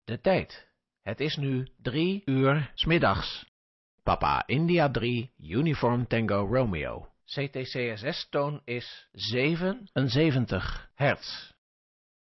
De tijd. Het is nu 3 uur 's middags. Papa India 3, Uniform Tango Romeo. CTCSS-toon is 77 hertz.